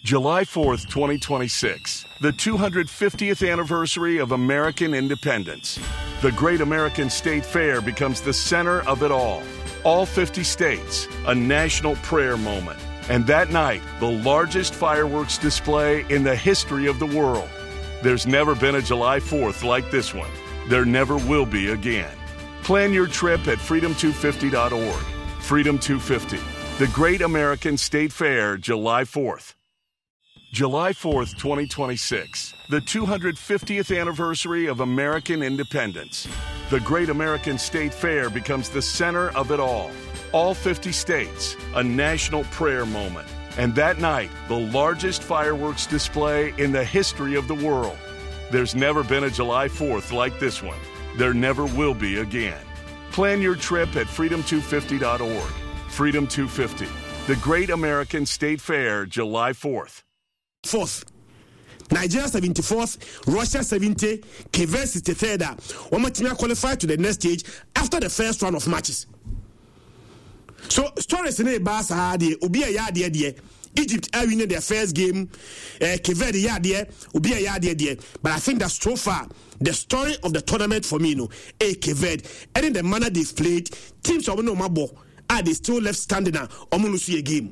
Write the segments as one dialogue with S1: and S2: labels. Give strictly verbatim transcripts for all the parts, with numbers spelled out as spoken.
S1: July fourth, twenty twenty-six, the two hundred fiftieth anniversary of American independence. The Great American State Fair becomes the center of it all. All fifty states, a national prayer moment. And that night, the largest fireworks display in the history of the world. There's never been a July fourth like this one. There never will be again. Plan your trip at freedom two fifty dot org. Freedom two fifty, the Great American State Fair, July fourth. July fourth, twenty twenty-six, the two hundred fiftieth anniversary of American independence. The Great American State Fair becomes the center of it all. All fifty states, a national prayer moment. And that night, the largest fireworks display in the history of the world. There's never been a July fourth like this one. There never will be again. Plan your trip at freedom two fifty dot org. Freedom two fifty, the Great American State Fair, July fourth.
S2: Fourth, Nigeria seventy-fourth, Russia seventy, Cape Verde sixty-third. Omotimia qualified to the next stage after the first round of matches. So stories in a bas hadi obi a yade de Egypt are winning their first game, uh, Cape Verde yade obi a yade de. But I think that so far the story of the tournament for me, no, a Cape Verde, and in the manner they've played, teams of no mabo are they still left standing now almost see a game.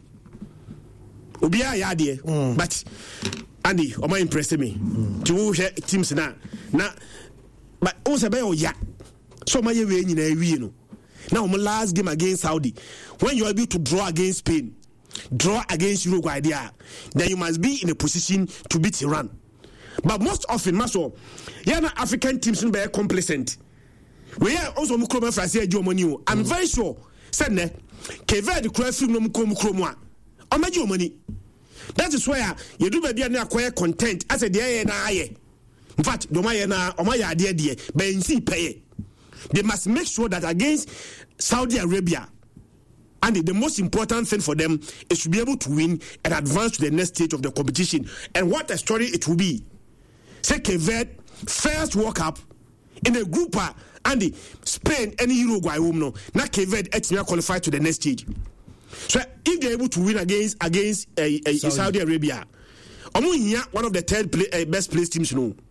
S2: Obi a yade, mm. But Andy, o ma impress me. Mm. To teams na na, but also be o ya. So my we nyina wi no. Now my last game against Saudi, when you're able to draw against Spain, draw against Uruguay, there, then you must be in a position to beat Iran. But most often, Maso, yeah, African teams are very complacent. We are also Mukromo Francia Jomoni. I'm very sure. Said ne, Kevin the cry from Mukromo Kromwa. Or my Jomoni. That is why you do be an acquire content as a day and I. In fact, Domayana or my idea, dear, but in see pay. They must make sure that against Saudi Arabia, and the most important thing for them is to be able to win and advance to the next stage of the competition. And what a story it will be. Say Cape Verde, first World Cup in a group, and the Spain and Uruguay, no, now Cape Verde actually qualified to the next stage. So if they're able to win against against uh, uh, Saudi. Saudi Arabia, one of the third play, uh, best placed teams, you know,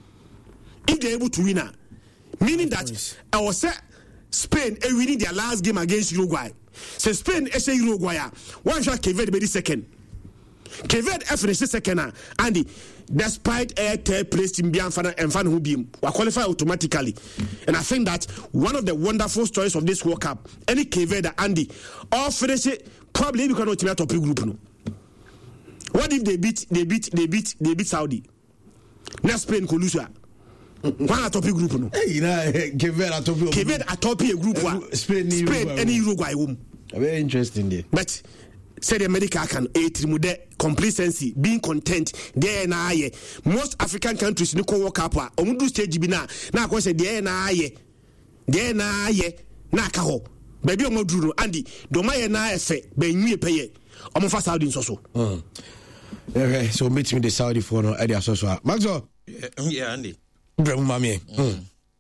S2: if they're able to win, uh, meaning that I was say Spain are winning their last game against Uruguay. So Spain is a Uruguay. One shot Cape Verde be second. Cape Verde finished second, and despite a third place in Bianfana and Fan Hubim, we qualify automatically. And I think that one of the wonderful stories of this World Cup, any Cape Verde, Andy, all finish it probably because of the top group. No. What if they beat, they beat, they beat, they beat Saudi? Now Spain could lose. One top group no.
S3: Hey, na Cape Verde atop.
S2: Cape Verde atop group one. Spain, Spain, any Uruguay wom.
S3: Very interesting there.
S2: But say the America can eight remove complacency, being content there na aye. Most African countries no World Cup a omudu stage bi na na ko say there na aye. There na aye na ka ho. Baby omoduru no Andy do maye na efe be nwie peye. Omo fa Saudi nso so.
S3: Mm. Okay, so meet me the Saudi for no e dia so so. Maxo.
S4: Yeah, Andy.
S3: Bremu mami. Mm.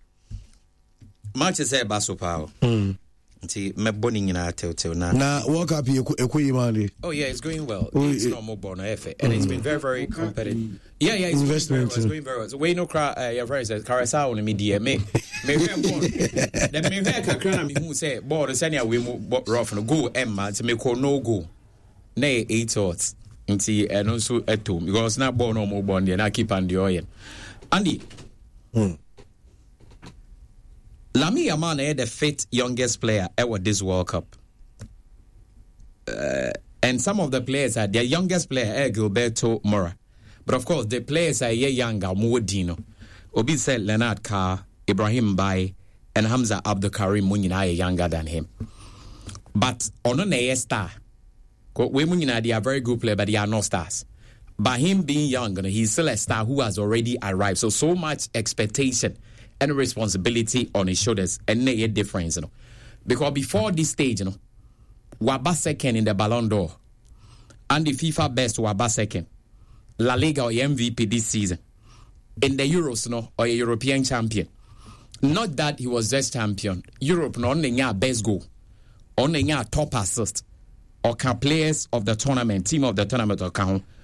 S4: Match say baso power.
S3: Mm.
S4: Nti meboni nyina tetew na.
S3: Na World Cup ekoyi mali.
S4: Oh yeah, it's going well. Oh, it's it, not more born F and mm. It's been very very competitive. Yeah, yeah, it's investment. Going very well. It's going very well. So we no cry uh, your friend says Carasa on me D M me. Me hear born. Then me hear kakra na me hu say board sanya we mo rough no go Emma to me call no go. Na eight odds. Nti eno so eto because na born no more born there na keep and the oil. Andy
S3: Hmm.
S4: Lamine Yamal is the fifth youngest player ever this World Cup. Uh, and some of the players are their youngest player, Gilberto Mora. But of course, the players are younger, Muadino. Obi said Leonard Carr, Ibrahim Baye, and Hamza Abdul Karim Munina are younger than him. But on a star, we Munina, they are very good players, but they are not stars. By him being young, he's still a star who has already arrived. So, so much expectation and responsibility on his shoulders, and a difference, you know. Because before this stage, you know, Waba second in the Ballon d'Or, and the FIFA best Waba second, La Liga or M V P this season, in the Euros, you know, or a European champion. Not that he was just champion. Europe, no, only best goal, only top assist, or can players of the tournament, team of the tournament, or count.